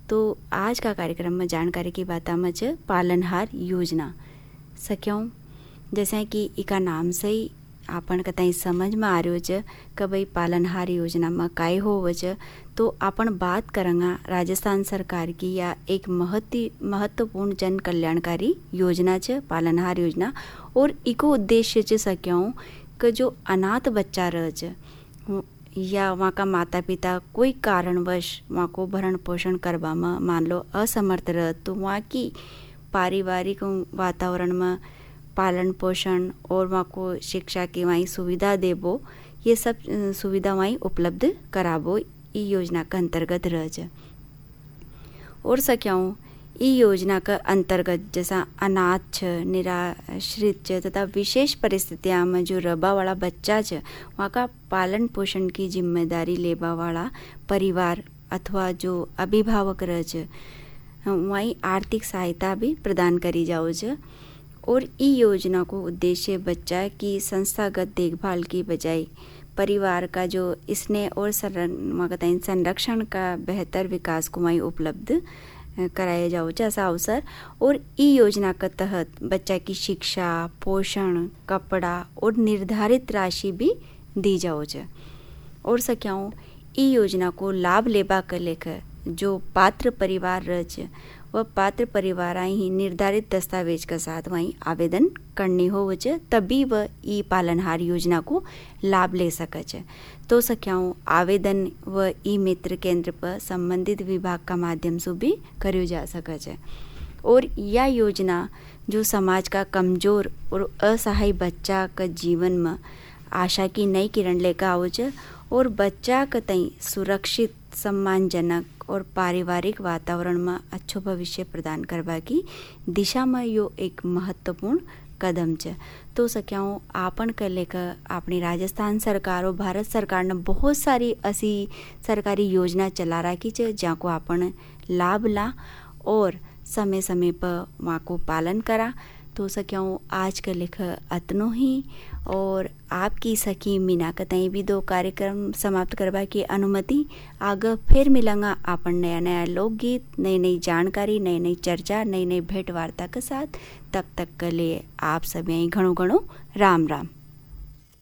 तो आज का कार्यक्रम में जानकारी की बात में च पालनहार योजना सक्यों जैसे कि इका नाम से ही आपन कतई समझ में आ रहो च कि भाई पालनहार योजना में काय होव च। तो अपन बात करेंगे राजस्थान सरकार की या एक महत्वपूर्ण जन कल्याणकारी योजना च पालनहार योजना। और इको उद्देश्य च सक्यों कि जो अनाथ बच्चा रह च या वहाँ का माता पिता कोई कारणवश वहाँ को भरण पोषण करवा में मान लो असमर्थ रह, तो वहाँ की पारिवारिक वातावरण में पालन पोषण और वहाँ को शिक्षा की वहीं सुविधा देबो, ये सब सुविधा वहीं उपलब्ध कराबो ई योजना का अंतर्गत रह ज। और सक्याऊँ ई योजना का अंतर्गत जैसा अनाथ छ, निराश्रित छ तथा विशेष परिस्थितियाँ में जो रबा वाला बच्चा छ वहाँ का पालन पोषण की जिम्मेदारी लेबा वाला परिवार अथवा जो अभिभावक रह छ वहीं आर्थिक सहायता भी प्रदान करी जाओ छ। और ई योजना को उद्देश्य बच्चा की संस्थागत देखभाल की बजाय परिवार का जो स्नेह और संरक्षण का बेहतर विकास को वहीं उपलब्ध कराया जाओ ऐसा अवसर। और ई योजना के तहत बच्चा की शिक्षा, पोषण, कपड़ा और निर्धारित राशि भी दी जाओ। और सक्याऊँ ई योजना को लाभ लेबा के लेकर जो पात्र परिवार रह वह पात्र परिवार ही निर्धारित दस्तावेज के साथ वहीं आवेदन करनी हो तभी वह ई पालनहार योजना को लाभ ले सके। तो सक्याऊँ आवेदन व ई मित्र केंद्र पर संबंधित विभाग का माध्यम से भी करो जा सके। और यह योजना जो समाज का कमजोर और असहाय बच्चा का जीवन में आशा की नई किरण लेकर आओ और बच्चा कतई सुरक्षित, सम्मानजनक और पारिवारिक वातावरण में अच्छो भविष्य प्रदान करवा की दिशा में यो एक महत्वपूर्ण कदम छ। तो सक्याऊँ आपन कर लेकर अपनी राजस्थान सरकार और भारत सरकार ने बहुत सारी ऐसी सरकारी योजना चला रखी छ जहाँ को आपन लाभ ला और समय समय पर वहाँ को पालन करा। तो सक्याऊँ आज का लेख अतनो ही और आपकी सखी मीना कतई भी 2 कार्यक्रम समाप्त करवा की अनुमति। आगे फिर मिलेंगा आपन नया नया लोकगीत, नई नई जानकारी, नई नई चर्चा, नई नई भेंट वार्ता के साथ। तब तक के लिए आप सब यहीं घणो घणो राम राम।